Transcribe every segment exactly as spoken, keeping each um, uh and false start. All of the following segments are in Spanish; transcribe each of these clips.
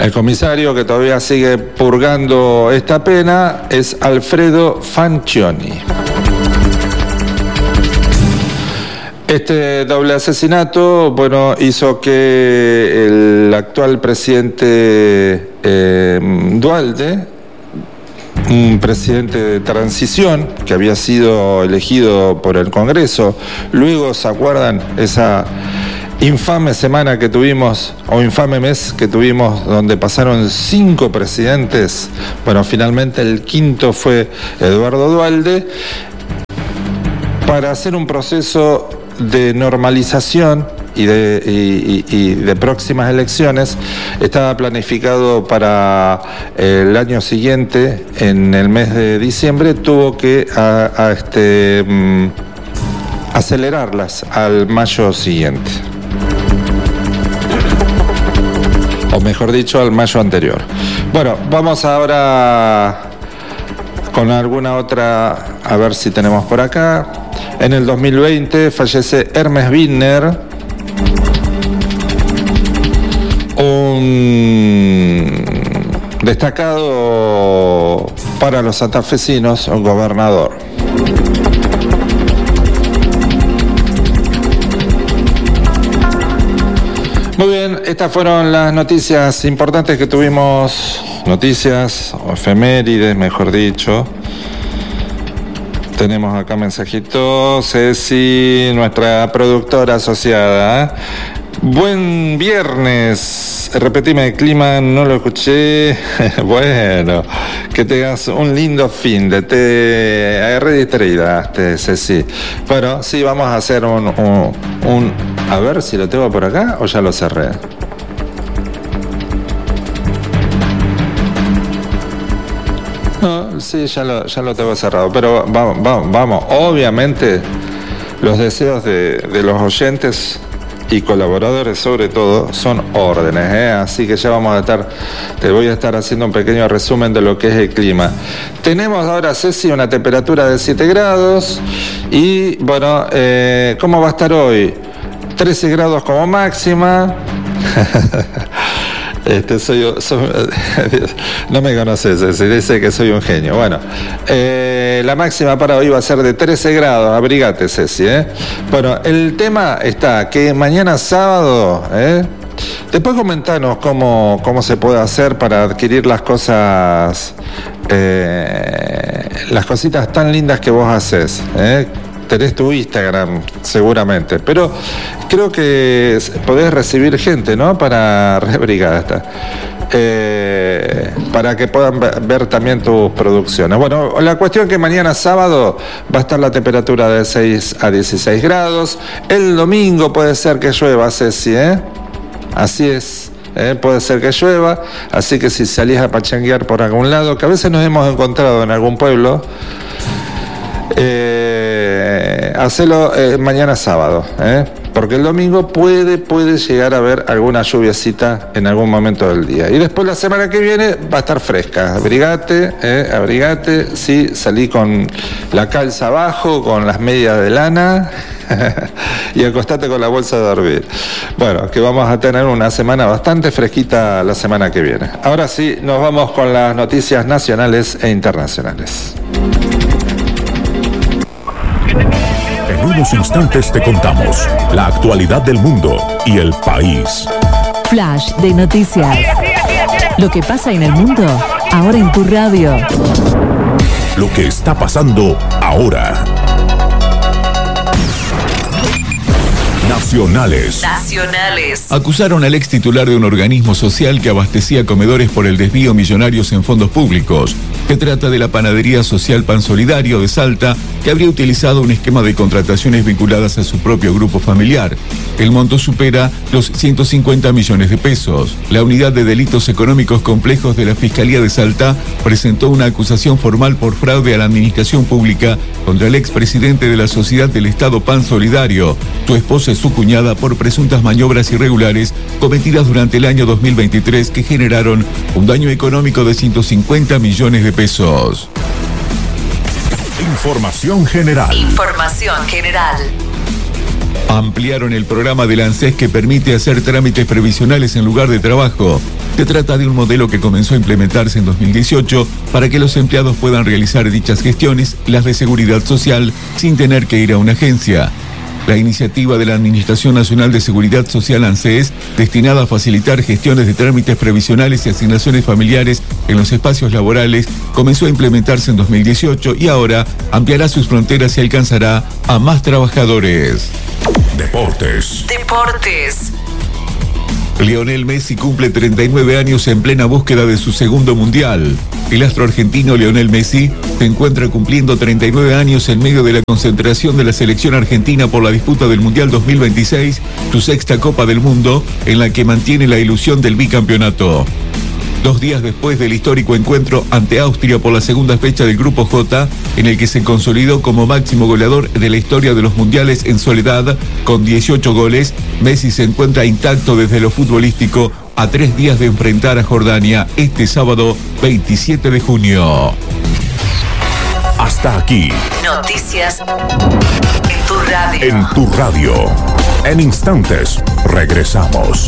El comisario que todavía sigue purgando esta pena es Alfredo Fancioni. Este doble asesinato, bueno, hizo que el actual presidente eh, Duhalde, un presidente de transición que había sido elegido por el Congreso, luego, ¿se acuerdan? Esa infame semana que tuvimos, o infame mes que tuvimos, donde pasaron cinco presidentes. Bueno, finalmente el quinto fue Eduardo Duhalde, para hacer un proceso de normalización y de, y, y, y de próximas elecciones. Estaba planificado para el año siguiente, en el mes de diciembre. Tuvo que a, a este, um, acelerarlas al mayo siguiente, o mejor dicho, al mayo anterior. Bueno, vamos ahora con alguna otra, a ver si tenemos por acá. En el dos mil veinte fallece Hermes Wiener, un destacado para los santafesinos, un gobernador. Muy bien, estas fueron las noticias importantes que tuvimos, noticias o efemérides, mejor dicho. Tenemos acá mensajitos. Ceci, nuestra productora asociada. ¿eh? Buen viernes. Repetime el clima, no lo escuché. Bueno, que tengas un lindo fin de te agarré distraída, Ceci. Bueno, sí, vamos a hacer un, un, un... A ver si lo tengo por acá o ya lo cerré. No, sí, ya lo, ya lo tengo cerrado, pero vamos, vamos, vamos. Obviamente los deseos de, de los oyentes y colaboradores sobre todo son órdenes, ¿eh? Así que ya vamos a estar, te voy a estar haciendo un pequeño resumen de lo que es el clima. Tenemos ahora, Ceci, una temperatura de siete grados y bueno, eh, ¿cómo va a estar hoy? trece grados como máxima. Este, soy, soy, no me conoces, se dice que soy un genio. Bueno, eh, la máxima para hoy va a ser de trece grados, abrigate, Ceci, ¿eh? Bueno, el tema está que mañana sábado, ¿eh? Después comentanos cómo, cómo se puede hacer para adquirir las cosas, eh, las cositas tan lindas que vos haces, ¿eh? Tenés tu Instagram, seguramente, pero creo que podés recibir gente, ¿no? Para Rebrigada, eh, para que puedan ver también tus producciones. Bueno, la cuestión es que mañana sábado va a estar la temperatura de seis a dieciséis grados. El domingo puede ser que llueva, Ceci, ¿eh? Así es. Eh, puede ser que llueva, así que si salís a pachanguear por algún lado, que a veces nos hemos encontrado en algún pueblo, eh, hacelo eh, mañana sábado, eh, porque el domingo puede, puede llegar a haber alguna lluviecita en algún momento del día. Y después la semana que viene va a estar fresca. Abrigate, eh, abrigate, sí, salí con la calza abajo, con las medias de lana y acostate con la bolsa de dormir. Bueno, que vamos a tener una semana bastante fresquita la semana que viene. Ahora sí, nos vamos con las noticias nacionales e internacionales. En unos instantes te contamos la actualidad del mundo y el país. Flash de noticias. Lo que pasa en el mundo, ahora en tu radio. Lo que está pasando ahora. Nacionales. Nacionales. Acusaron al ex titular de un organismo social que abastecía comedores por el desvío millonarios en fondos públicos. Se trata de la Panadería Social Pan Solidario de Salta, que habría utilizado un esquema de contrataciones vinculadas a su propio grupo familiar. El monto supera los ciento cincuenta millones de pesos. La Unidad de Delitos Económicos Complejos de la Fiscalía de Salta presentó una acusación formal por fraude a la administración pública contra el expresidente de la Sociedad del Estado Pan Solidario, su esposa y su cuñada, por presuntas maniobras irregulares cometidas durante el año dos mil veintitrés que generaron un daño económico de ciento cincuenta millones de pesos. Información general. Información general. Ampliaron el programa del ANSES que permite hacer trámites previsionales en lugar de trabajo. Se trata de un modelo que comenzó a implementarse en dos mil dieciocho para que los empleados puedan realizar dichas gestiones, las de seguridad social, sin tener que ir a una agencia. La iniciativa de la Administración Nacional de Seguridad Social ANSES, destinada a facilitar gestiones de trámites previsionales y asignaciones familiares en los espacios laborales, comenzó a implementarse en dos mil dieciocho y ahora ampliará sus fronteras y alcanzará a más trabajadores. Deportes. Deportes. Lionel Messi cumple treinta y nueve años en plena búsqueda de su segundo mundial. El astro argentino Lionel Messi se encuentra cumpliendo treinta y nueve años en medio de la concentración de la selección argentina por la disputa del Mundial dos mil veintiséis, su sexta Copa del Mundo, en la que mantiene la ilusión del bicampeonato. Dos días después del histórico encuentro ante Austria por la segunda fecha del Grupo J, en el que se consolidó como máximo goleador de la historia de los mundiales en soledad, con dieciocho goles, Messi se encuentra intacto desde lo futbolístico a tres días de enfrentar a Jordania este sábado veintisiete de junio. Hasta aquí. Noticias en tu radio. En tu radio. En instantes, regresamos.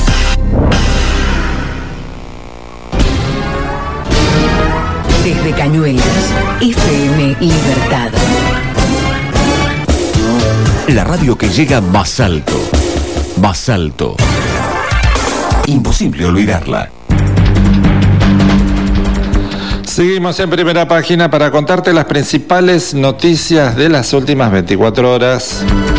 Desde Cañuelas, F M Libertad. La radio que llega más alto. Más alto. Imposible olvidarla. Seguimos en Primera Página para contarte las principales noticias de las últimas veinticuatro horas.